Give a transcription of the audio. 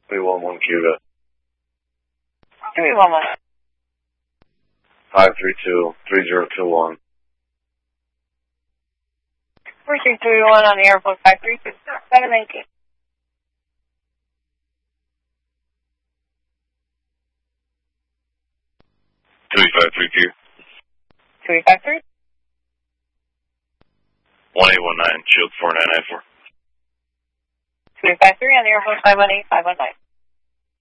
311 Cuba. 311. 532-3021. 4331 on the airport 532 719. 3532. 353. 1819, Shield 4994. 353 on the airport 518 519.